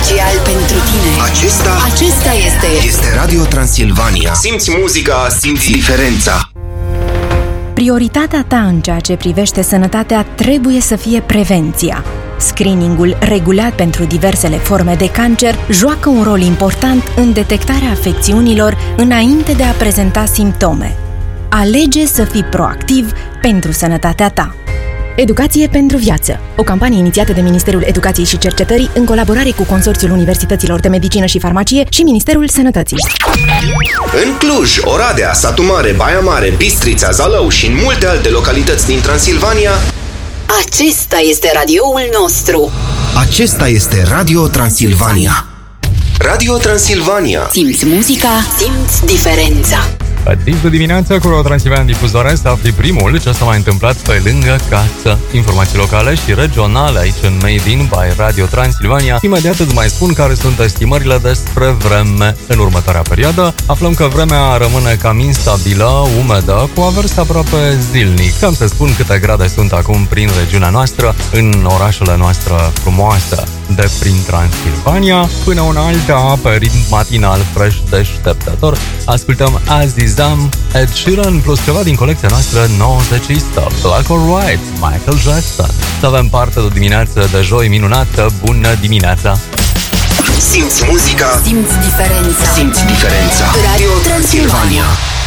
special pentru tine. Acesta este Radio Transilvania. Simți muzica, simți diferența. Prioritatea ta în ceea ce privește sănătatea trebuie să fie prevenția. Screeningul regulat pentru diversele forme de cancer joacă un rol important în detectarea afecțiunilor înainte de a prezenta simptome. Alege să fii proactiv pentru sănătatea ta. Educație pentru viață. O campanie inițiată de Ministerul Educației și Cercetării în colaborare cu Consorțiul Universităților de Medicină și Farmacie și Ministerul Sănătății. În Cluj, Oradea, Satu Mare, Baia Mare, Bistrița, Zalău și în multe alte localități din Transilvania, acesta este radioul nostru. Acesta este Radio Transilvania. Radio Transilvania. Simți muzica, simți diferența. Din dimineața cu Radio Transilvania Difuzoare să afli primul ce s-a mai întâmplat pe lângă casă. Informații locale și regionale aici în Made in by Radio Transilvania. Imediat îți mai spun care sunt estimările despre vreme. În următoarea perioadă aflăm că vremea rămâne cam instabilă, umedă, cu avers aproape zilnic. Cam să spun câte grade sunt acum prin regiunea noastră, în orașele noastre frumoase de prin Transilvania, până una alta, pe ritm matinal fresh deșteptător, ascultăm Azizam, Ed Sheeran, plus ceva din colecția noastră 90istă, Black or White, Michael Jackson. Să avem parte de o dimineață de joi minunată. Bună dimineața! Simți muzica, simți diferența. Radio Transilvania.